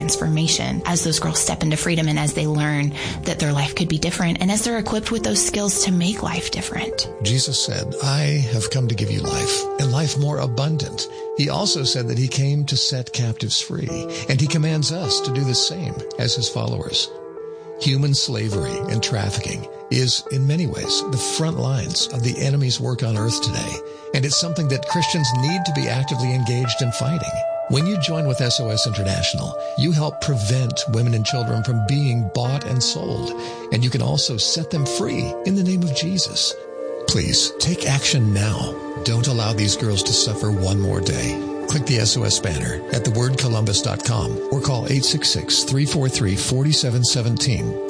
transformation as those girls step into freedom and as they learn that their life could be different and as they're equipped with those skills to make life different. Jesus said, I have come to give you life, and life more abundant. He also said that he came to set captives free, and he commands us to do the same as his followers. Human slavery and trafficking is, in many ways, the front lines of the enemy's work on earth today, and it's something that Christians need to be actively engaged in fighting. When you join with SOS International, you help prevent women and children from being bought and sold, and you can also set them free in the name of Jesus. Please, take action now. Don't allow these girls to suffer one more day. Click the SOS banner at thewordcolumbus.com or call 866-343-4717,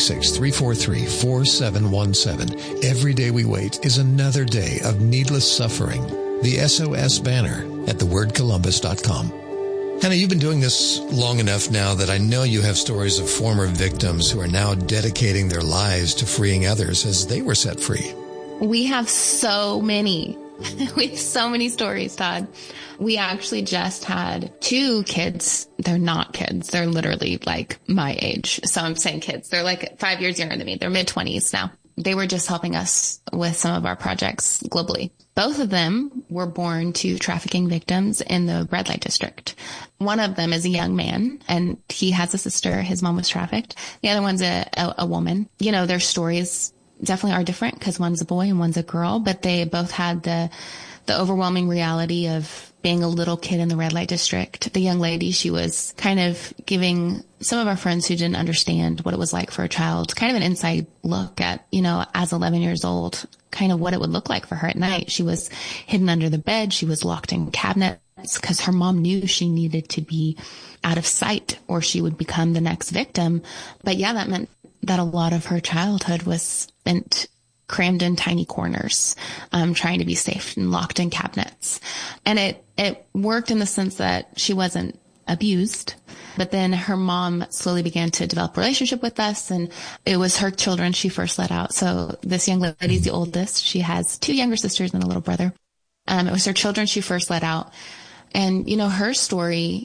866-343-4717. Every day we wait is another day of needless suffering. The SOS banner at thewordcolumbus.com. Hannah, you've been doing this long enough now that I know you have stories of former victims who are now dedicating their lives to freeing others as they were set free. We have so many. We have so many stories, Todd. We actually just had 2 kids. They're not kids. They're literally like my age. So I'm saying kids. They're like 5 years younger than me. They're mid-20s now. They were just helping us with some of our projects globally. Both of them were born to trafficking victims in the red light district. One of them is a young man, and he has a sister. His mom was trafficked. The other one's a woman. You know, their stories definitely are different because one's a boy and one's a girl, but they both had the overwhelming reality of being a little kid in the red light district. The young lady, she was kind of giving some of our friends who didn't understand what it was like for a child, kind of an inside look at, you know, as 11 years old, kind of what it would look like for her at night. She was hidden under the bed. She was locked in cabinets because her mom knew she needed to be out of sight or she would become the next victim. But yeah, that meant that a lot of her childhood was spent crammed in tiny corners, trying to be safe and locked in cabinets. And it worked in the sense that she wasn't abused, but then her mom slowly began to develop a relationship with us, and it was her children she first let out. So this young lady's the oldest. She has 2 younger sisters and a little brother. It was her children she first let out. And, you know, her story,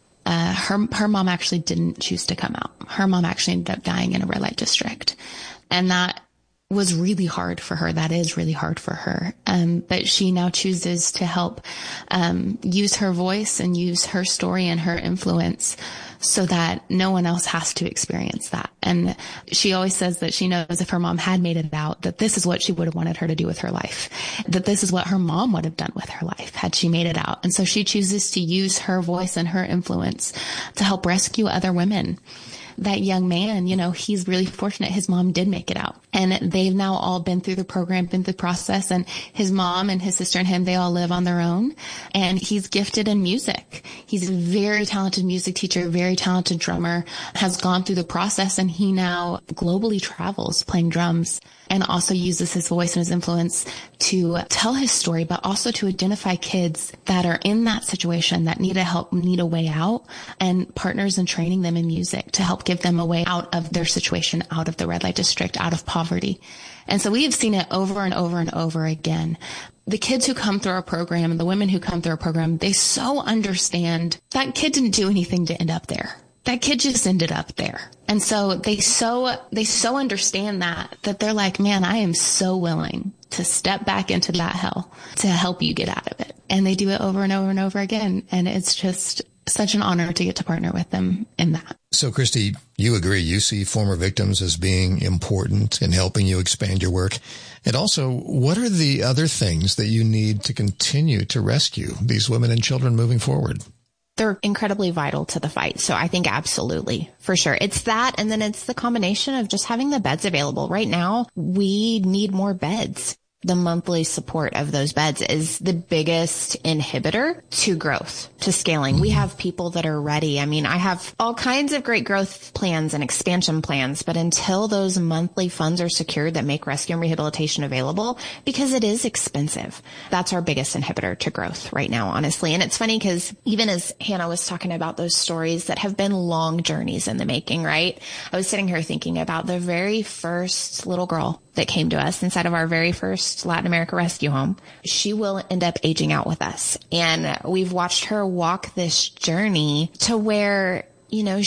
her mom actually didn't choose to come out. Her mom actually ended up dying in a red light district. And that was really hard for her. That is really hard for her. But she now chooses to help use her voice and use her story and her influence so that no one else has to experience that. And she always says that she knows if her mom had made it out, that this is what she would have wanted her to do with her life, that this is what her mom would have done with her life had she made it out. And so she chooses to use her voice and her influence to help rescue other women. That young man, you know, he's really fortunate. His mom did make it out, and they've now all been through the program, been through the process, and his mom and his sister and him, they all live on their own, and he's gifted in music. He's a very talented music teacher, very talented drummer, has gone through the process, and he now globally travels playing drums and also uses his voice and his influence to tell his story, but also to identify kids that are in that situation that need help, need a way out, and partners in training them in music to help give them a way out of their situation, out of the red light district, out of poverty. And so we have seen it over and over and over again. The kids who come through our program and the women who come through our program, they so understand that kid didn't do anything to end up there. That kid just ended up there. And so they so understand that they're like, man, I am so willing to step back into that hell to help you get out of it. And they do it over and over and over again. And it's just such an honor to get to partner with them in that. So, Christy, you agree. You see former victims as being important in helping you expand your work. And also, what are the other things that you need to continue to rescue these women and children moving forward? They're incredibly vital to the fight. So I think absolutely, for sure. It's that, and then it's the combination of just having the beds available. Right now, we need more beds. The monthly support of those beds is the biggest inhibitor to growth, to scaling. We have people that are ready. I mean, I have all kinds of great growth plans and expansion plans, but until those monthly funds are secured that make rescue and rehabilitation available, because it is expensive, that's our biggest inhibitor to growth right now, honestly. And it's funny because even as Hannah was talking about those stories that have been long journeys in the making, right? I was sitting here thinking about the very first little girl that came to us inside of our very first Latin America rescue home. She will end up aging out with us. And we've watched her walk this journey to where, you know,